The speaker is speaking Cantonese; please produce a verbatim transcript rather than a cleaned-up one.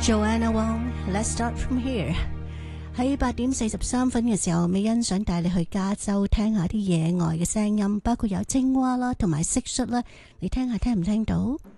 Joanna Wong，Let's start from here。喺八點四十三分嘅時候，美欣想帶你去加州聽下啲野外嘅聲音，包括有青蛙啦，同埋蟋蟀啦，你聽下聽唔聽到？